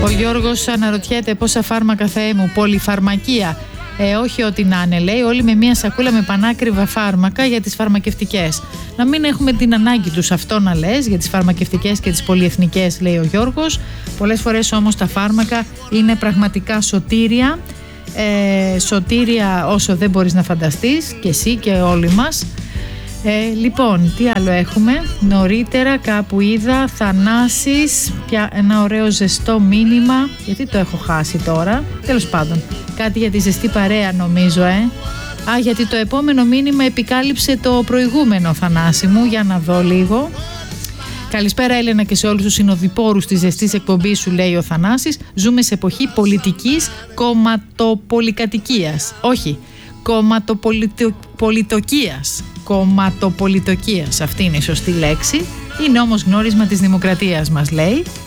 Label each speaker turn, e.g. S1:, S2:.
S1: Ο Γιώργος αναρωτιέται πόσα φάρμακα, Θεέ μου, πολυφαρμακεία. Όχι ό,τι να είναι, λέει, όλοι με μία σακούλα με πανάκριβα φάρμακα για τις φαρμακευτικές. Να μην έχουμε την ανάγκη τους, αυτό να λες, για τις φαρμακευτικές και τις πολυεθνικές, λέει ο Γιώργος. Πολλές φορές όμως τα φάρμακα είναι πραγματικά σωτήρια. Σωτήρια όσο δεν μπορείς να φανταστείς, και εσύ και όλοι μας. Λοιπόν, τι άλλο έχουμε? Νωρίτερα κάπου είδα Θανάσης, ένα ωραίο ζεστό μήνυμα. Γιατί το έχω χάσει τώρα? Τέλος πάντων, κάτι για τη ζεστή παρέα νομίζω. Γιατί το επόμενο μήνυμα επικάλυψε το προηγούμενο, Θανάση μου. Για να δω λίγο. Καλησπέρα, Έλενα, και σε όλους τους συνοδοιπόρους της ζεστής εκπομπής σου, λέει ο Θανάσης. Ζούμε σε εποχή πολιτικής κομματοπολικατοικίας. Όχι, κομματοπολιτοκίας. Κομματοπολιτοκίας, αυτή είναι η σωστή λέξη. Είναι όμως γνώρισμα της δημοκρατίας μας, λέει.